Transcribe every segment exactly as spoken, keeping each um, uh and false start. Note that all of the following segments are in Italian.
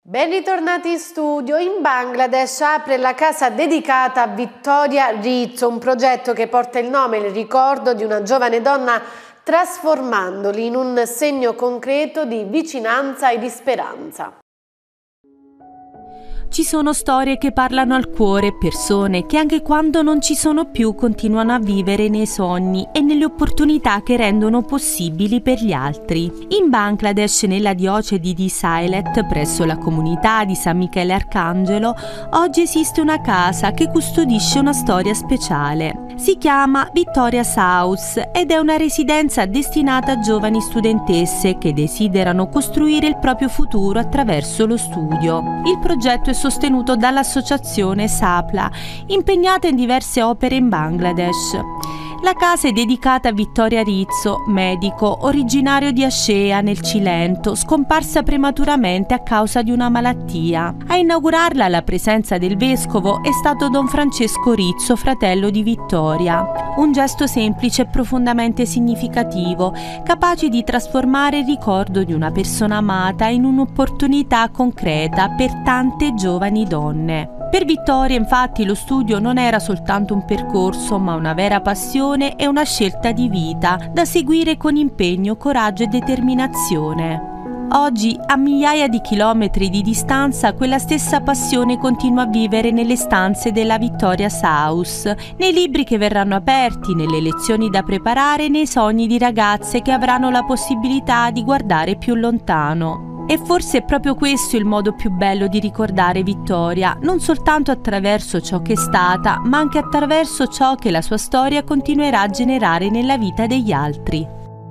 Ben ritornati in studio. In Bangladesh apre la casa dedicata a Vittoria Rizzo, un progetto che porta il nome e il ricordo di una giovane donna, trasformandoli in un segno concreto di vicinanza e di speranza. Ci sono storie che parlano al cuore, persone che anche quando non ci sono più continuano a vivere nei sogni e nelle opportunità che rendono possibili per gli altri. In Bangladesh, nella diocesi di Sylhet, presso la comunità di San Michele Arcangelo, oggi esiste una casa che custodisce una storia speciale. Si chiama Victoria's House ed è una residenza destinata a giovani studentesse che desiderano costruire il proprio futuro attraverso lo studio. Il progetto è sostenuto dall'associazione Sapla, impegnata in diverse opere in Bangladesh. La casa è dedicata a Vittoria Rizzo, medico originario di Ascea nel Cilento, scomparsa prematuramente a causa di una malattia. A inaugurarla, alla presenza del vescovo, è stato Don Francesco Rizzo, fratello di Vittoria. Un gesto semplice e profondamente significativo, capace di trasformare il ricordo di una persona amata in un'opportunità concreta per tante giovani donne. Per Vittoria, infatti, lo studio non era soltanto un percorso, ma una vera passione e una scelta di vita da seguire con impegno, coraggio e determinazione. Oggi, a migliaia di chilometri di distanza, quella stessa passione continua a vivere nelle stanze della Victoria's House, nei libri che verranno aperti, nelle lezioni da preparare e nei sogni di ragazze che avranno la possibilità di guardare più lontano. E forse è proprio questo il modo più bello di ricordare Vittoria, non soltanto attraverso ciò che è stata, ma anche attraverso ciò che la sua storia continuerà a generare nella vita degli altri.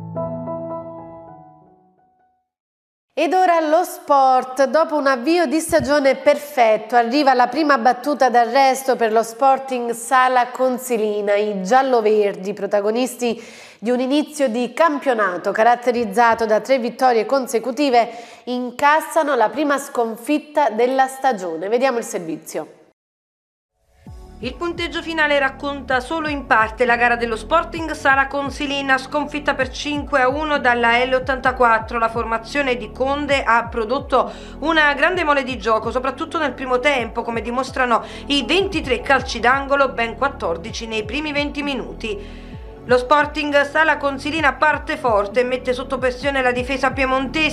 Ed ora lo sport. Dopo un avvio di stagione perfetto, arriva la prima battuta d'arresto per lo Sporting Sala Consilina. I gialloverdi, protagonisti di un inizio di campionato caratterizzato da tre vittorie consecutive, incassano la prima sconfitta della stagione. Vediamo il servizio. Il punteggio finale racconta solo in parte la gara dello Sporting Sala Consilina, sconfitta per cinque a uno dalla L ottantaquattro. La formazione di Conde ha prodotto una grande mole di gioco, soprattutto nel primo tempo, come dimostrano i ventitré calci d'angolo, ben quattordici nei primi venti minuti. Lo Sporting Sala Consilina parte forte e mette sotto pressione la difesa piemontese,